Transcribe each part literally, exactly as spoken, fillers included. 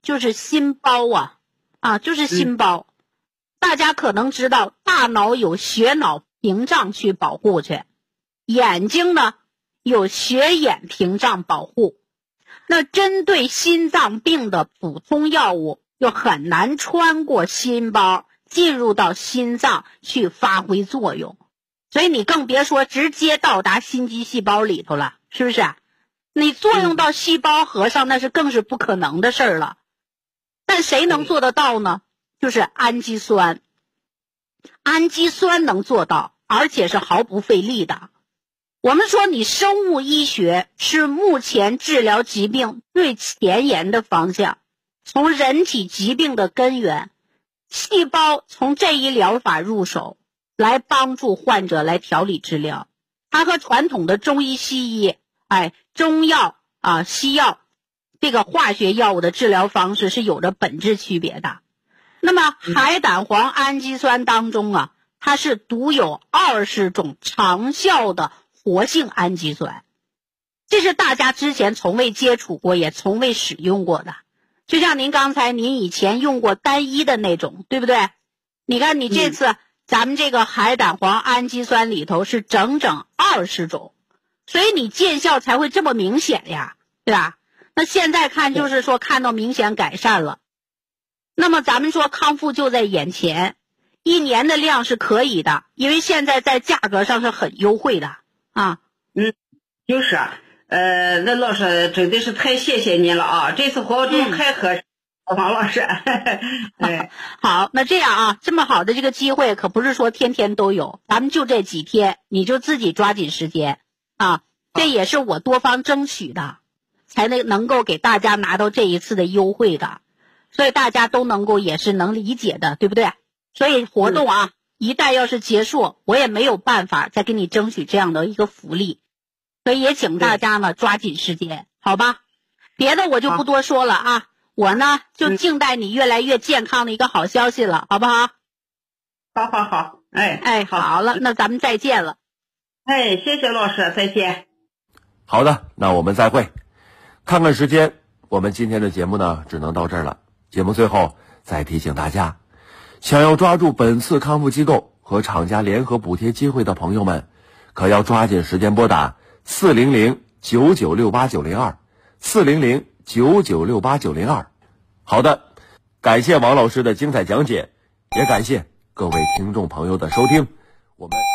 就是心包啊，啊，就是心包。嗯、大家可能知道，大脑有血脑屏障去保护去，眼睛呢有血眼屏障保护。那针对心脏病的普通药物，就很难穿过心包进入到心脏去发挥作用，所以你更别说直接到达心肌细胞里头了，是不是？你作用到细胞核上，那是更是不可能的事儿了。但谁能做得到呢？就是氨基酸。氨基酸能做到，而且是毫不费力的。我们说你生物医学是目前治疗疾病最前沿的方向，从人体疾病的根源，细胞从这一疗法入手，来帮助患者来调理治疗。它和传统的中医西医哎，中药啊、西药这个化学药物的治疗方式是有着本质区别的。那么海胆黄氨基酸当中啊，它是独有二十种长效的活性氨基酸，这是大家之前从未接触过，也从未使用过的。就像您刚才您以前用过单一的那种，对不对？你看你这次、嗯、咱们这个海胆黄氨基酸里头是整整二十种，所以你见效才会这么明显呀，对吧？那现在看就是说看到明显改善了。那么咱们说康复就在眼前，一年的量是可以的，因为现在在价格上是很优惠的啊。 嗯，就是啊，呃，那老师真的是太谢谢您了啊！这次活动太合适。嗯、王老师，哎， 好，那这样啊，这么好的这个机会可不是说天天都有，咱们就这几天，你就自己抓紧时间啊，这也是我多方争取的，才能能够给大家拿到这一次的优惠的，所以大家都能够也是能理解的，对不对？所以活动啊，一旦要是结束，我也没有办法再给你争取这样的一个福利，所以也请大家呢抓紧时间，好吧？别的我就不多说了啊。我呢就静待你越来越健康的一个好消息了，好不好？ 好好好，哎哎，好了，那咱们再见了。 哎，谢谢老师，再见。 好的，那我们再会。看看时间，我们今天的节目呢只能到这儿了。节目最后再提醒大家，想要抓住本次康复机构和厂家联合补贴机会的朋友们，可要抓紧时间拨打四零零九九六八九零二四零零九九六八九零二。好的，感谢王老师的精彩讲解，也感谢各位听众朋友的收听。我们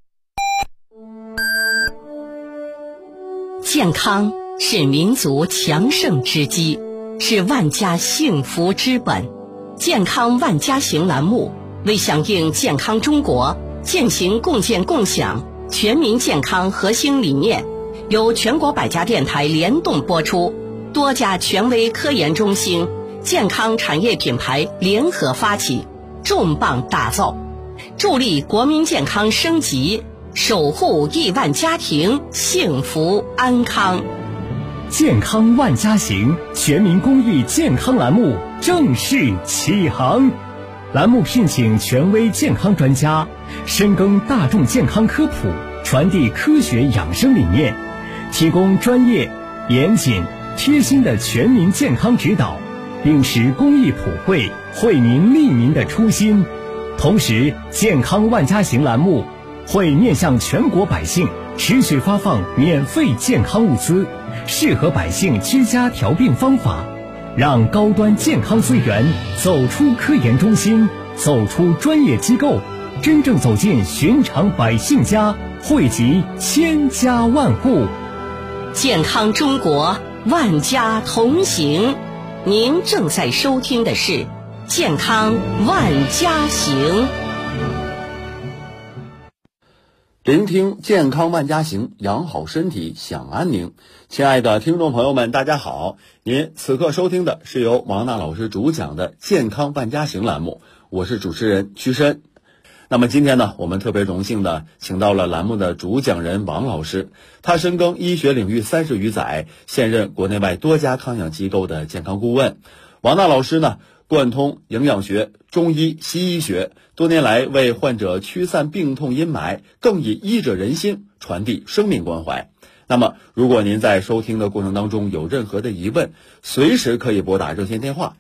健康是民族强盛之基，是万家幸福之本。健康万家行栏目为响应健康中国践行共建共享全民健康核心理念，由全国百家电台联动播出，多家权威科研中心、健康产业品牌联合发起，重磅打造，助力国民健康升级，守护亿万家庭幸福安康。 健康万家行全民公益健康栏目正式启航，栏目聘请权威健康专家，深耕大众健康科普，传递科学养生理念，提供专业、严谨、贴心的全民健康指导，秉持公益普惠、惠民利民的初心。同时，健康万家行栏目会面向全国百姓持续发放免费健康物资，适合百姓居家调病方法，让高端健康资源走出科研中心，走出专业机构，真正走进寻常百姓家，惠及千家万户。 健康中国，万家同行。您正在收听的是健康万家行。 聆听健康万家行，养好身体享安宁。亲爱的听众朋友们，大家好，您此刻收听的是由王娜老师主讲的健康万家行栏目，我是主持人屈申。那么今天呢，我们特别荣幸的请到了栏目的主讲人王老师，他深耕医学领域三十余载，现任国内外多家康养机构的健康顾问。王娜老师呢，贯通营养学、中医、西医学，多年来为患者驱散病痛阴霾，更以医者仁心传递生命关怀。那么如果您在收听的过程当中有任何的疑问，随时可以拨打热线电话